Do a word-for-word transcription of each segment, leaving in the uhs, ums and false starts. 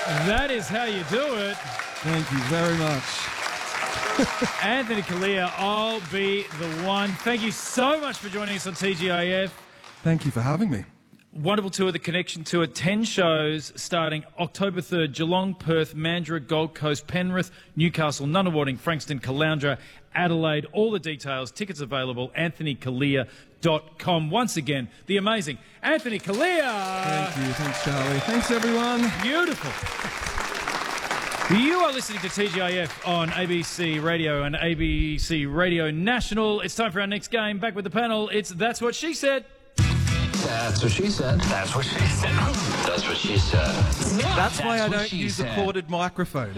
That is how you do it. Thank you very much. Anthony Callea, I'll be the one. Thank you so much for joining us on T G I F. Thank you for having me. Wonderful tour, The Connection Tour. ten shows starting October third. Geelong, Perth, Mandurah, Gold Coast, Penrith, Newcastle, Nunawading, Frankston, Caloundra, Adelaide. All the details, tickets available, anthony callea dot com. Once again, the amazing Anthony Callea. Thank you. Thanks, Charlie. Thanks, everyone. Beautiful. You are listening to T G I F on A B C Radio and A B C Radio National. It's time for our next game. Back with the panel. It's That's What She Said. That's what she said. That's what she said. That's what she said. That's, That's why I don't she use said. a corded microphone.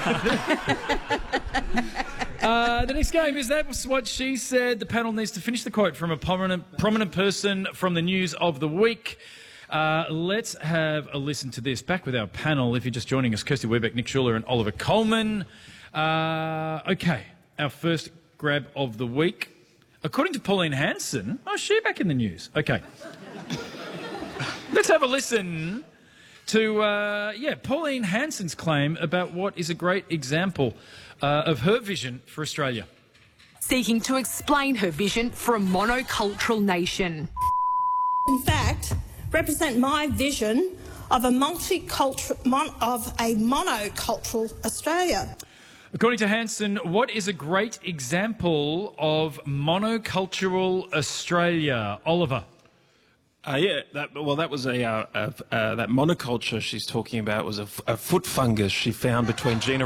Uh, the next game is That's What She Said. The panel needs to finish the quote from a prominent, prominent person from the news of the week. Uh, let's have a listen to this. Back with our panel, if you're just joining us, Kirsty Webeck, Nick Schuler and Oliver Coleman. Uh, okay, our first grab of the week. According to Pauline Hanson, oh, is she back in the news? Okay. Let's have a listen to, uh, yeah, Pauline Hanson's claim about what is a great example uh, of her vision for Australia. Seeking to explain her vision for a monocultural nation. In fact, represent my vision of a multicultural, mon, of a monocultural Australia. According to Hanson, what is a great example of monocultural Australia? Oliver. Uh, yeah, that, well, that was a, uh, uh, uh, that monoculture she's talking about was a, a foot fungus she found between Gina